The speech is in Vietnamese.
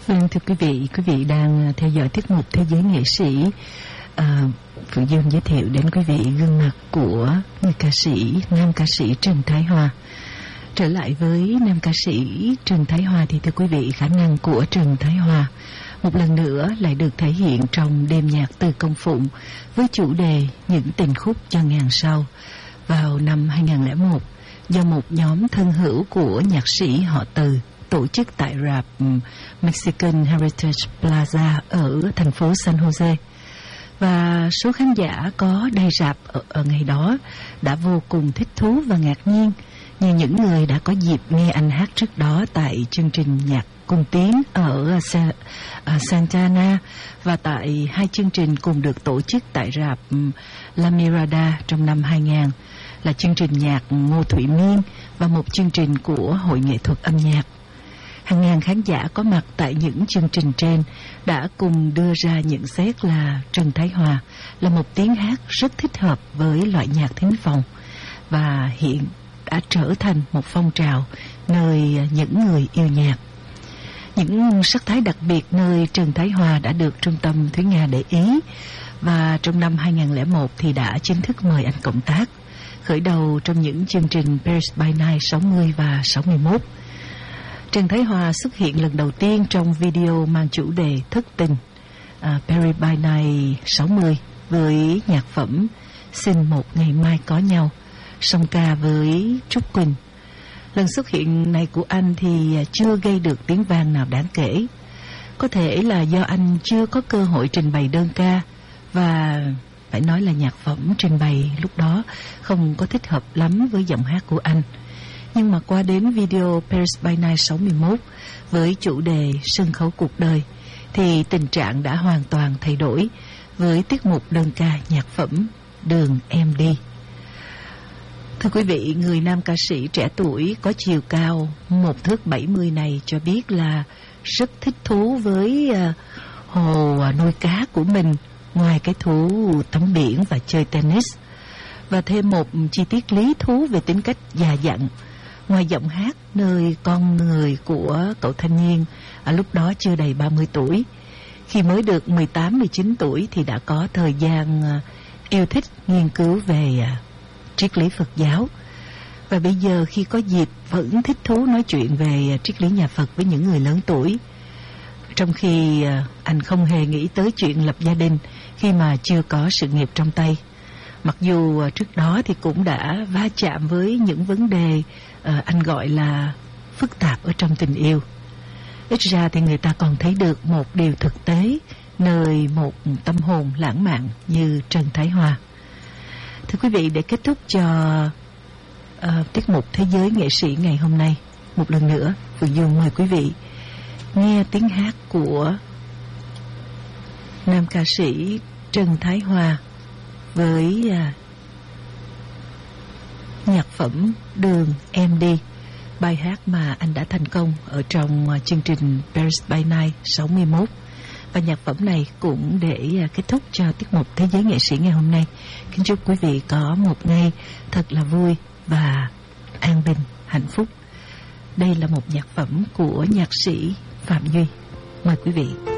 Vâng, thưa quý vị đang theo dõi tiết mục Thế giới nghệ sĩ. Phượng Dương giới thiệu đến quý vị gương mặt của người ca sĩ, nam ca sĩ Trần Thái Hòa. Trở lại với nam ca sĩ Trần Thái Hòa thì thưa quý vị, khả năng của Trần Thái Hòa một lần nữa lại được thể hiện trong đêm nhạc Từ Công Phụng với chủ đề Những tình khúc cho ngàn sau vào năm 2001 do một nhóm thân hữu của nhạc sĩ họ Từ tổ chức tại rạp Mexican Heritage Plaza ở thành phố San Jose. Và số khán giả có đầy rạp ở ngày đó đã vô cùng thích thú và ngạc nhiên, như những người đã có dịp nghe anh hát trước đó tại chương trình nhạc cung tiến ở Santa Ana và tại hai chương trình cùng được tổ chức tại rạp La Mirada trong năm 2000 là chương trình nhạc Ngô Thụy Miên và một chương trình của Hội Nghệ thuật âm nhạc. Hàng ngàn khán giả có mặt tại những chương trình trên đã cùng đưa ra nhận xét là Trần Thái Hòa là một tiếng hát rất thích hợp với loại nhạc thính phòng và hiện đã trở thành một phong trào nơi những người yêu nhạc. Những sắc thái đặc biệt nơi Trần Thái Hòa đã được Trung tâm Thúy Nga để ý và trong năm 2001 thì đã chính thức mời anh cộng tác, khởi đầu trong những chương trình Paris by Night 60 và 61. Trần Thái Hòa xuất hiện lần đầu tiên trong video mang chủ đề Thất tình Paris by Night 60 với nhạc phẩm Xin một ngày mai có nhau, song ca với Trúc Quỳnh. Lần xuất hiện này của anh thì chưa gây được tiếng vang nào đáng kể. Có thể là do anh chưa có cơ hội trình bày đơn ca và phải nói là nhạc phẩm trình bày lúc đó không có thích hợp lắm với giọng hát của anh. Nhưng mà qua đến video Paris by Night 61 với chủ đề Sân khấu cuộc đời thì tình trạng đã hoàn toàn thay đổi với tiết mục đơn ca nhạc phẩm Đường Em Đi. Thưa quý vị, người nam ca sĩ trẻ tuổi có chiều cao 1m70 này cho biết là rất thích thú với hồ nuôi cá của mình, ngoài cái thú tắm biển và chơi tennis. Và thêm một chi tiết lý thú về tính cách già dặn, ngoài giọng hát nơi con người của cậu thanh niên lúc đó chưa đầy 30 tuổi. Khi mới được 18-19 tuổi thì đã có thời gian yêu thích nghiên cứu về triết lý Phật giáo. Và bây giờ khi có dịp vẫn thích thú nói chuyện về triết lý nhà Phật với những người lớn tuổi. Trong khi anh không hề nghĩ tới chuyện lập gia đình khi mà chưa có sự nghiệp trong tay. Mặc dù trước đó thì cũng đã va chạm với những vấn đề anh gọi là phức tạp ở trong tình yêu. Ít ra thì người ta còn thấy được một điều thực tế nơi một tâm hồn lãng mạn như Trần Thái Hòa. Thưa quý vị, để kết thúc cho tiết mục Thế giới nghệ sĩ ngày hôm nay, một lần nữa Phượng Dương mời quý vị nghe tiếng hát của nam ca sĩ Trần Thái Hòa với nhạc phẩm Đường Em Đi, bài hát mà anh đã thành công ở trong chương trình Paris by Night 61. Và nhạc phẩm này cũng để kết thúc cho tiết mục Thế giới nghệ sĩ ngày hôm nay. Kính chúc quý vị có một ngày thật là vui và an bình, hạnh phúc. Đây là một nhạc phẩm của nhạc sĩ Phạm Duy. Mời quý vị.